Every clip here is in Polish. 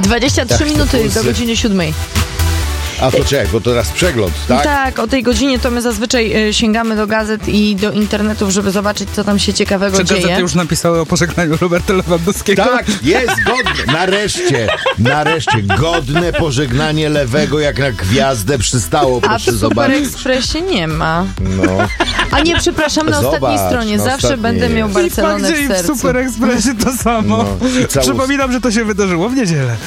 23 minuty do godziny 7. A to czekaj, bo to teraz przegląd, tak? Tak, o tej godzinie to my zazwyczaj sięgamy do gazet i do internetów, żeby zobaczyć, co tam się ciekawego dzieje. Gazety już napisały o pożegnaniu Roberta Lewandowskiego. Tak, jest godne. Nareszcie, godne pożegnanie Lewego, jak na gwiazdę przystało, proszę A w zobaczyć. Super Expressie nie ma. No. A nie, przepraszam, na ostatniej stronie. na Zawsze ostatniej będę miał jest. Barcelonę w I sercu. w Super Expressie to samo. No. Przypominam, że to się wydarzyło w niedzielę.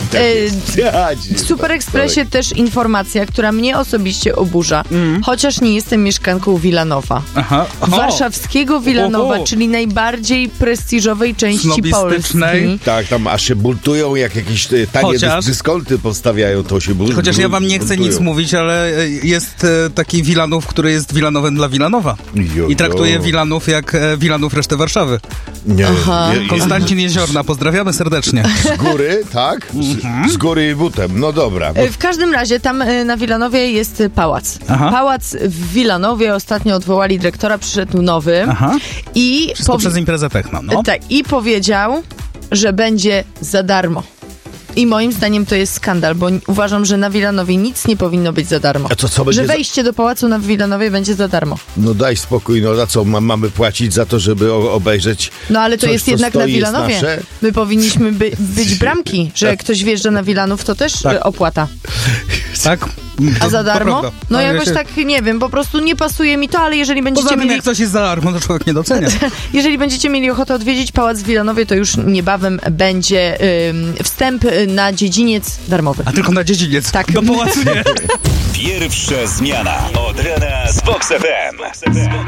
W Super Expressie też informacja, która mnie osobiście oburza. Chociaż nie jestem mieszkanką Wilanowa. Aha. Warszawskiego Wilanowa, czyli najbardziej prestiżowej części Snobistycznej. Polski. Tak, tam aż się buntują, jak jakieś tanie dyskonty postawiają, to się buntują. Chociaż ja wam nie chcę nic mówić, ale jest taki Wilanów, który jest Wilanowem dla Wilanowa. I traktuje Wilanów jak Wilanów resztę Warszawy. Konstancin Jeziorna, pozdrawiamy serdecznie. Z góry, tak? Z góry i butem, no dobra. W każdym razie tam na Wilanowie jest pałac. Aha. Pałac w Wilanowie, ostatnio odwołali dyrektora, przyszedł nowy. Aha. I Wszystko przez imprezę techno, no. Tak, i powiedział, że będzie za darmo. I moim zdaniem to jest skandal, bo uważam, że na Wilanowie nic nie powinno być za darmo. A to co będzie że wejście do pałacu na Wilanowie będzie za darmo. No daj spokój, no a co, mamy płacić za to, żeby obejrzeć No ale to coś, jest co jednak na stoi, jest Wilanowie. nasze? My powinniśmy być bramki, że jak ktoś wjeżdża na Wilanów, to też opłata. Tak? A za darmo? prawda. No Ale jakoś tak, nie wiem, po prostu nie pasuje mi to, ale jeżeli będziecie Poza tym, mieli... jak coś jest za darmo, to człowiek nie docenia. Jeżeli będziecie mieli ochotę odwiedzić Pałac w Wilanowie, to już niebawem będzie wstęp na dziedziniec darmowy. A tylko na dziedziniec. Tak. Do pałacu nie. Pierwsza zmiana od rana z Vox FM.